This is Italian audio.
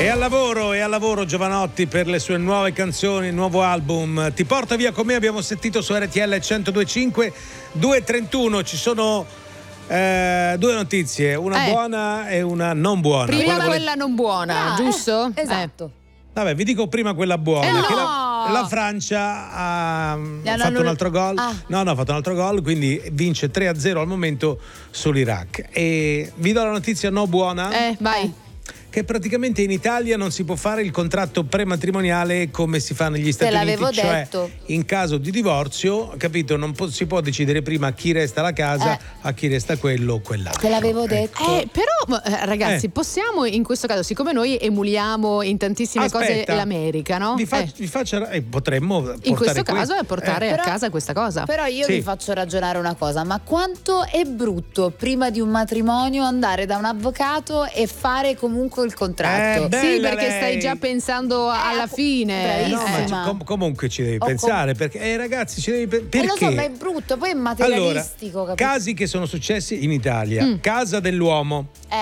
E al lavoro Giovanotti per le sue nuove canzoni, il nuovo album. Ti porta via con me, abbiamo sentito su RTL 102.5, 2:31. Ci sono due notizie, una buona e una non buona. Prima quella non buona, giusto? Esatto. Vabbè, vi dico prima quella buona. No! Che la Francia ha fatto un altro gol. No, ha fatto un altro gol, quindi vince 3-0 al momento sull'Iraq. E vi do la notizia no buona. Vai. Che praticamente in Italia non si può fare il contratto prematrimoniale come si fa negli Stati Uniti, l'avevo cioè detto. in caso di divorzio, capito? Non si può decidere prima a chi resta la casa, a chi resta quello o quell'altro. Te l'avevo detto. Però ragazzi, possiamo in questo caso, siccome noi emuliamo in tantissime cose l'America, no? Potremmo portare in questo caso è portare a casa questa cosa. Però io vi faccio ragionare una cosa, ma quanto è brutto prima di un matrimonio andare da un avvocato e fare comunque il contratto. Sì, perché stai già pensando alla fine. No, ma comunque ci devi pensare, perché ragazzi ci devi perché? Lo so, ma è brutto, poi è materialistico. Allora, casi che sono successi in Italia. Casa dell'uomo.